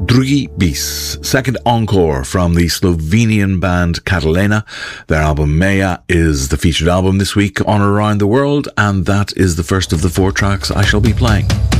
Drugi bis, second encore from the Slovenian band Catalena. Their album Maya is the featured album this week on Around the World, and that is the first of the 4 tracks I shall be playing.